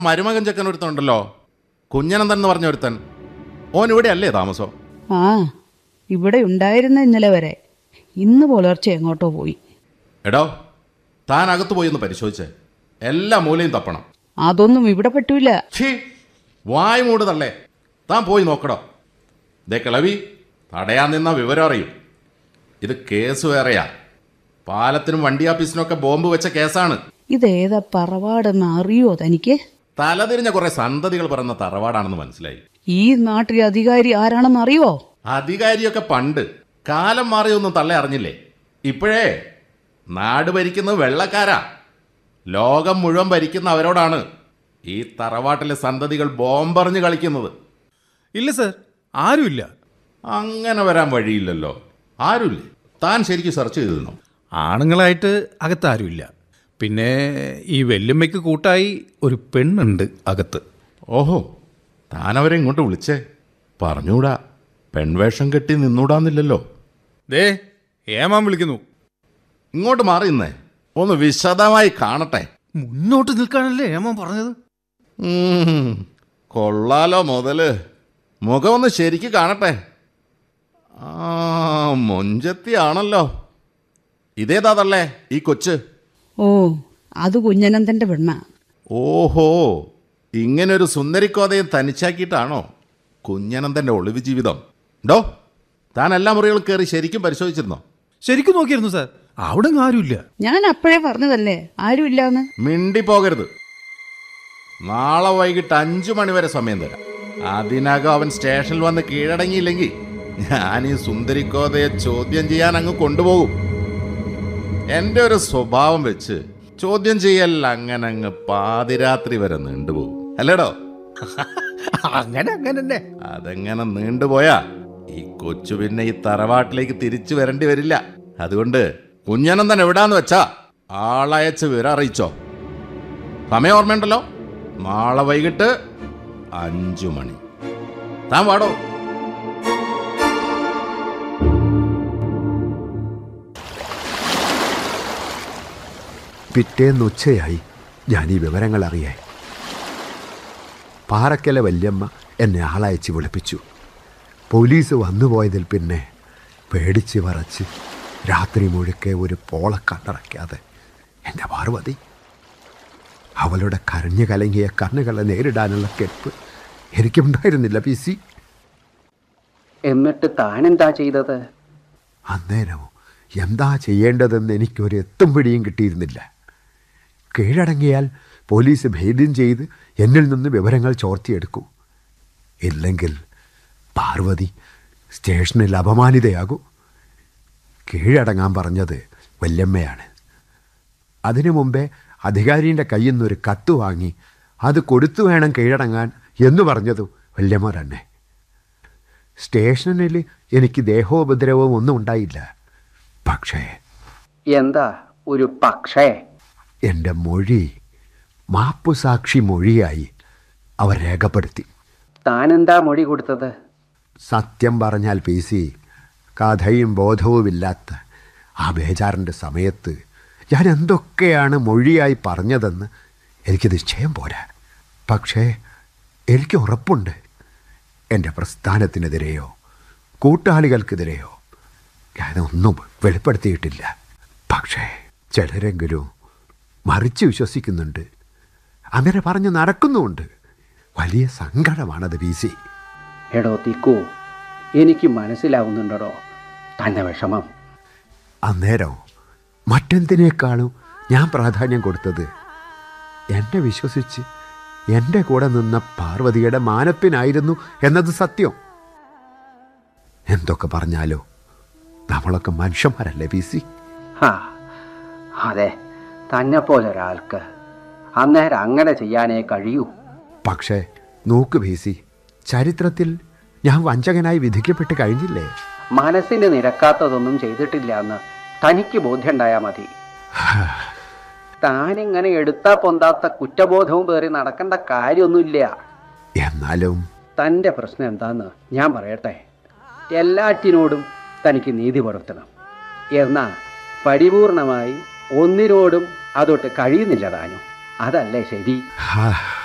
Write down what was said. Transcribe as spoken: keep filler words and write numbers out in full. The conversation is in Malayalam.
മരുമകൻ ചെക്കൻ ഒരുത്തനുണ്ടല്ലോ, കുഞ്ഞനന്ദൻ എന്ന് പറഞ്ഞ ഒരുത്തൻ. ഓൻ ഇവിടെ അല്ലേ താമസം? ആ, ഇവിടെ ഉണ്ടായിരുന്ന ഇന്നലെ വരെ. ഇന്ന് പുലർച്ചെ എങ്ങോട്ടോ പോയി. എടോ, താൻ അകത്ത് പോയി ഒന്ന് പരിശോധിച്ചേ. എല്ലാ മൂലയും തപ്പണം. അതൊന്നും ഇവിടെ പറ്റൂല. ഛീ, വായ് മൂട് തള്ളേ. താൻ പോയി നോക്കടോ. ദേ കിളവി, തടയാൻ നിന്ന വിവരം അറിയും. ഇത് കേസ് വേറെയാ. പാലത്തിനും വണ്ടി ആഫീസിനൊക്കെ ബോംബ് വെച്ച കേസാണ്. ഇതേതാ തറവാടെന്ന് അറിയോ തനിക്ക്? തലതിരിഞ്ഞ കുറെ സന്തതികൾ പറയുന്ന തറവാടാണെന്ന് മനസ്സിലായി. ഈ നാട്ടിലെ അധികാരി ആരാണെന്ന് അറിയോ? അധികാരിയൊക്കെ പണ്ട്. കാലം മാറിയൊന്നും തള്ളെ അറിഞ്ഞില്ലേ? ഇപ്പോഴേ നാട് ഭരിക്കുന്നത് വെള്ളക്കാരാ. ലോകം മുഴുവൻ ഭരിക്കുന്ന അവരോടാണ് ഈ തറവാട്ടിലെ സന്തതികൾ ബോംബെറിഞ്ഞ് കളിക്കുന്നത്. ഇല്ല സർ, ആരുമില്ല. അങ്ങനെ വരാൻ വഴിയില്ലല്ലോ. ആരുമില്ലേ? താൻ ശരിക്കും സെർച്ച് ചെയ്തിരുന്നോ? ആണുങ്ങളായിട്ട് അകത്ത് ആരുമില്ല. പിന്നെ ഈ വെല്ലുമ്മയ്ക്ക് കൂട്ടായി ഒരു പെണ്ണുണ്ട് അകത്ത്. ഓഹോ, താനവരെ ഇങ്ങോട്ട് വിളിച്ചേ. പറഞ്ഞൂടാ, പെൺവേഷം കെട്ടി നിന്നൂടാന്നില്ലല്ലോ. ദേ ഏമാൻ വിളിക്കുന്നു. ഇങ്ങോട്ട് മാറി നിന്നേ, ഒന്ന് വിശദമായി കാണട്ടെ. മുന്നോട്ട് നിൽക്കാനല്ലേ ഏമാൻ പറഞ്ഞത്. കൊള്ളാലോ മുതല്. മുഖം ഒന്ന് ശരിക്ക് കാണട്ടെ. ആ, മൊഞ്ചത്തിയാണല്ലോ. ഇതേതാതല്ലേ ഈ കൊച്ച്? ഓ, അത് കുഞ്ഞനന്ദന്റെ പെണ്ണ. ഓഹോ, ഇങ്ങനൊരു സുന്ദരിക്കോതയും തനിച്ചാക്കിയിട്ടാണോ കുഞ്ഞനന്ദൻ്റെ ഒളിവ് ജീവിതം? ഡോ, താൻ എല്ലാ മുറികളും കയറി ശരിക്കും പരിശോധിച്ചിരുന്നോ? ശരിക്കും നോക്കിയിരുന്നു സാർ, അവിടെ ആരുമില്ല. ഞാൻ അപ്പോഴേ പറഞ്ഞതല്ലേ ആരുമില്ലാന്ന്. മിണ്ടി പോകരുത്. നാളെ വൈകിട്ട് അഞ്ചു മണിവരെ സമയം തരാം. അതിനകം അവൻ സ്റ്റേഷനിൽ വന്ന് കീഴടങ്ങിയില്ലെങ്കിൽ ഞാൻ ഈ സുന്ദരിക്കോതയെ ചോദ്യം ചെയ്യാൻ അങ്ങ് കൊണ്ടുപോകും. എൻ്റെ ഒരു സ്വഭാവം വെച്ച് ചോദ്യം ചെയ്യൽ അങ്ങനെ അങ്ങ് പാതിരാത്രി വരെ നീണ്ടുപോകും. അല്ലേടോ? അങ്ങനെ അങ്ങനെ അതെങ്ങനെ നീണ്ടുപോയാ ഈ കൊച്ചു പിന്നെ ഈ തറവാട്ടിലേക്ക് തിരിച്ചു വരേണ്ടി വരില്ല. അതുകൊണ്ട് കുഞ്ഞനന്ദൻ എവിടാന്ന് വെച്ചാ ആളയച്ച് വിവരം അറിയിച്ചോ. സമയം ഓർമ്മയുണ്ടല്ലോ, നാളെ വൈകിട്ട് അഞ്ചു മണി. താൻ വാടോ. പിറ്റേന്ന് ഉച്ചയായി ഞാൻ ഈ വിവരങ്ങൾ അറിയാൻ. പാറക്കലെ വല്യമ്മ എന്നെ ആളയച്ച് വിളിപ്പിച്ചു. പോലീസ് വന്നുപോയതിൽ പിന്നെ പേടിച്ച് വറച്ച് രാത്രി മുഴുക്കെ ഒരു പോള കണ്ണടയ്ക്കാതെ എൻ്റെ പാർവതി. അവളുടെ കരഞ്ഞു കലങ്ങിയ കണ്ണുകളെ നേരിടാനുള്ള കെൽപ്പ് എനിക്കുണ്ടായിരുന്നില്ല പി സി. എന്നിട്ട് താനെന്താ ചെയ്തത്? അന്നേരം എന്താ ചെയ്യേണ്ടതെന്ന് എനിക്കൊരു എത്തും പിടിയും കിട്ടിയിരുന്നില്ല. കീഴടങ്ങിയാൽ പോലീസ് ഭേദ്യം ചെയ്ത് എന്നിൽ നിന്ന് വിവരങ്ങൾ ചോർത്തിയെടുക്കൂ. ഇല്ലെങ്കിൽ പാർവതി സ്റ്റേഷനിൽ അപമാനിതയാകൂ. കീഴടങ്ങാൻ പറഞ്ഞത് വല്യമ്മയാണ്. അതിനു മുമ്പേ അധികാരിയുടെ കയ്യിൽ നിന്നൊരു കത്ത് വാങ്ങി അത് കൊടുത്തു വേണം കീഴടങ്ങാൻ എന്ന് പറഞ്ഞതും വല്യമ്മ തന്നെ. സ്റ്റേഷനിൽ എനിക്ക് ദേഹോപദ്രവവും ഒന്നും ഉണ്ടായില്ല. പക്ഷേ എന്താ ഒരു പക്ഷേ? എൻ്റെ മൊഴി മാപ്പുസാക്ഷി മൊഴിയായി അവർ രേഖപ്പെടുത്തി. താനെന്താ മൊഴി കൊടുത്തത്? സത്യം പറഞ്ഞാൽ പി സി, കഥയും ബോധവുമില്ലാത്ത ആ ബേജാറിൻ്റെ സമയത്ത് ഞാൻ എന്തൊക്കെയാണ് മൊഴിയായി പറഞ്ഞതെന്ന് എനിക്ക് നിശ്ചയം പോരാ. പക്ഷേ എനിക്ക് ഉറപ്പുണ്ട്, എൻ്റെ പ്രസ്ഥാനത്തിനെതിരെയോ കൂട്ടാളികൾക്കെതിരെയോ ഞാനൊന്നും വെളിപ്പെടുത്തിയിട്ടില്ല. പക്ഷേ ചിലരെങ്കിലും മറിച്ച് വിശ്വസിക്കുന്നുണ്ട്. അങ്ങനെ പറഞ്ഞ് നടക്കുന്നുമുണ്ട്. വലിയ സങ്കടമാണത് പി സി. എടോ തിക്കു, എനിക്ക് മനസ്സിലാവുന്നുണ്ടോ തൻ്റെ വിഷമം. അന്നേരം മറ്റെന്തിനേക്കാളും ഞാൻ പ്രാധാന്യം കൊടുത്തത് എന്നെ വിശ്വസിച്ച് എൻ്റെ കൂടെ നിന്ന പാർവതിയുടെ മാനപ്പിനായിരുന്നു എന്നത് സത്യം. എന്തൊക്കെ പറഞ്ഞാലോ നമ്മളൊക്കെ മനുഷ്യന്മാരല്ലേ പി സി? ആ അതെ, തന്നെ പോലെ ഒരാൾക്ക് അന്നേരം അങ്ങനെ ചെയ്യാനേ കഴിയൂ. പക്ഷേ നോക്ക് പി സി, ചരിത്രത്തിൽ ഞാൻ വഞ്ചകനായി വിധിക്കപ്പെട്ട് കഴിഞ്ഞില്ലേ? മനസ്സിന് നിരക്കാത്തതൊന്നും ചെയ്തിട്ടില്ല എന്ന് തനിക്ക് ബോധ്യമുണ്ടായാൽ മതി. താനിങ്ങനെ എടുത്താ പൊന്താത്ത കുറ്റബോധവും പേറി നടക്കേണ്ട കാര്യമൊന്നുമില്ല. എന്നാലും തൻ്റെ പ്രശ്നം എന്താന്ന് ഞാൻ പറയട്ടെ. എല്ലാറ്റിനോടും തനിക്ക് നീതി പുലർത്തണം. എന്നാൽ പരിപൂർണമായി ഒന്നിനോടും അതൊട്ട് കഴിയുന്നില്ല താനും. അതല്ലേ ശരി?